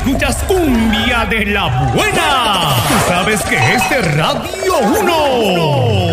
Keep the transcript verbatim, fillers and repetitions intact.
escuchas cumbia de la buena. Tú sabes que este Radio uno.